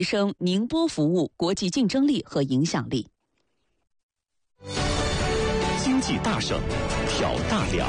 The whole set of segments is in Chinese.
提升宁波服务国际竞争力和影响力。 经济大省，挑大梁。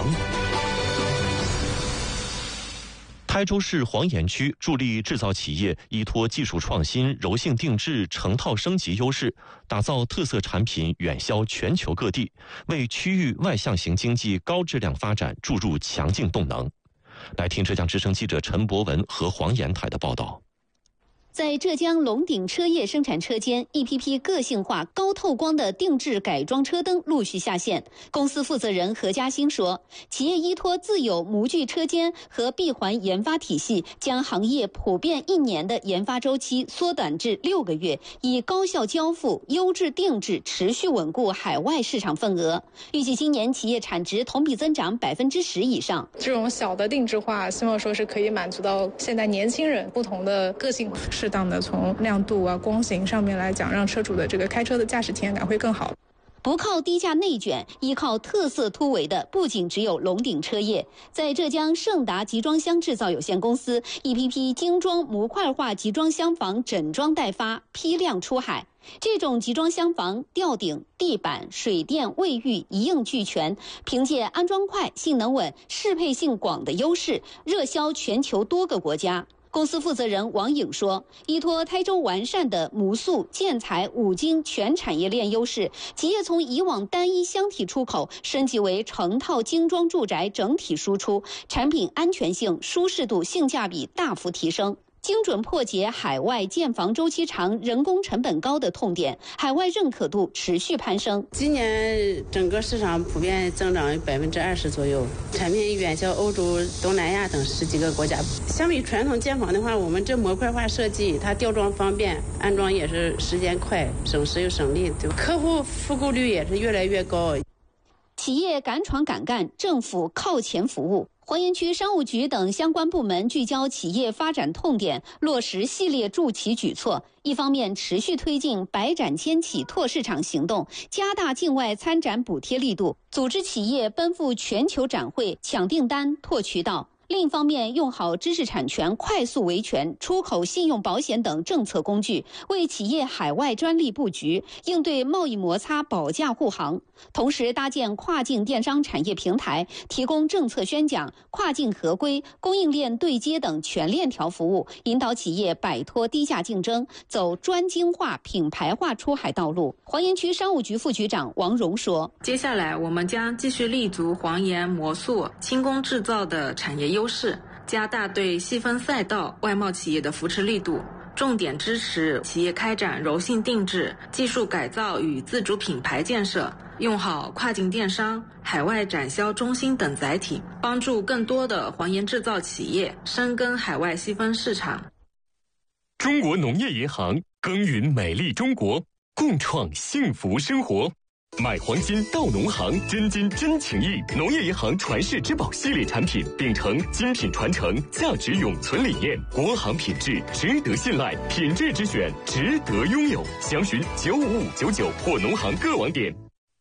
台州市黄岩区助力制造企业依托技术创新、柔性定制、成套升级优势，打造特色产品远销全球各地，为区域外向型经济高质量发展注入强劲动能。来听浙江之声记者陈博文和黄岩台的报道。 在浙江龙鼎车业生产车间，一批批个性化、高透光的定制改装车灯陆续下线。公司负责人何嘉欣说，企业依托自有模具车间和闭环研发体系，将行业普遍1年的研发周期缩短至6个月，以高效交付、优质定制持续稳固海外市场份额。预计今年企业产值同比增长10%以上。 这种小的定制化，希望说是可以满足到现在年轻人不同的个性，适当的从亮度啊、光型上面来讲，让车主的这个开车的驾驶体验感会更好。 不靠低价内卷，依靠特色突围的不仅只有龙鼎车业。在浙江盛达集装箱制造有限公司，一批批精装模块化集装箱房整装待发，批量出海。这种集装箱房吊顶、地板、水电、卫浴一应俱全，凭借安装快、性能稳、适配性广的优势，热销全球多个国家。公司负责人王颖说，依托台州完善的模塑、建材、五金全产业链优势，企业从以往单一箱体出口升级为成套精装住宅整体输出，产品安全性、舒适度、性价比大幅提升，精准破解海外建房周期长、人工成本高的痛点，海外认可度持续攀升。 今年整个市场普遍增长20%左右，产品远销欧洲、东南亚等10几个国家。相比传统建房的话，我们这模块化设计，它吊装方便，安装也是时间快，省时又省力，对吧？客户复购率也是越来越高。 企业敢闯敢干，政府靠前服务。黄岩区商务局等相关部门聚焦企业发展痛点，落实系列助企举措。一方面持续推进百展千企拓市场行动，加大境外参展补贴力度，组织企业奔赴全球展会，抢订单、拓渠道。另一方面，用好知识产权快速维权、出口信用保险等政策工具，为企业海外专利布局，应对贸易摩擦保驾护航。同时，搭建跨境电商产业平台，提供政策宣讲、跨境合规、供应链对接等全链条服务，引导企业摆脱低价竞争，走专精化、品牌化出海道路。黄岩区商务局副局长王荣说：“ 接下来，我们将继续立足黄岩模塑、轻工制造的产业优势，加大对细分赛道外贸企业的扶持力度，重点支持企业开展柔性定制、技术改造与自主品牌建设，用好跨境电商、海外展销中心等载体，帮助更多的黄岩制造企业深耕海外细分市场。” 中国农业银行耕耘美丽中国，共创幸福生活。买黄金到农行，真金真情意。农业银行传世之宝系列产品，秉承精品传承、价值永存理念，国行品质，值得信赖，品质之选，值得拥有。详询95599或农行各网点。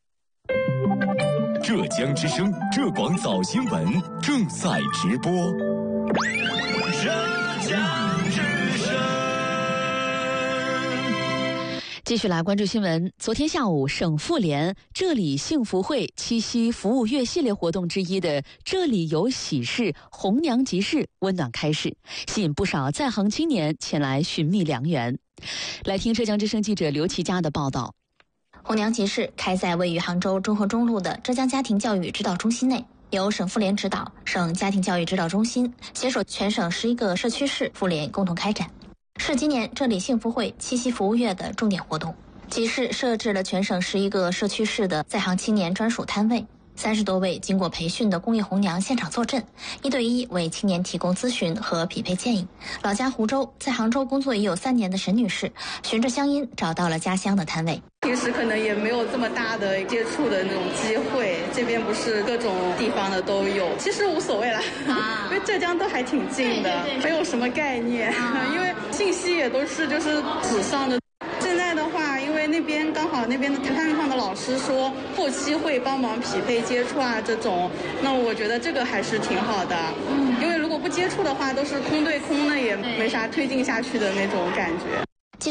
浙江之声浙广早新闻正在直播。浙江之声。 继续来关注新闻。昨天下午，省妇联这里幸福会七夕服务月系列活动之一的这里有喜事红娘集市温暖开市，吸引不少在行青年前来寻觅良缘。来听浙江之声记者刘琦佳的报道。 红娘集市开在位于杭州中和中路的浙江家庭教育指导中心内，由省妇联指导，省家庭教育指导中心携手全省11个社区市妇联共同开展，是今年这里幸福会七夕服务月的重点活动。集市设置了全省11个社区市的在行青年专属摊位，30多位经过培训的公益红娘现场坐镇，1对1为青年提供咨询和匹配建议。老家湖州，在杭州工作已有3年的沈女士，循着乡音找到了家乡的摊位。 平时可能也没有这么大的接触的那种机会，这边不是各种地方的都有，其实无所谓啦，因为浙江都还挺近的，没有什么概念，因为信息也都是就是纸上的。现在的话，因为那边刚好那边的摊上的老师说后期会帮忙匹配接触啊这种，那我觉得这个还是挺好的，因为如果不接触的话都是空对空的，也没啥推进下去的那种感觉。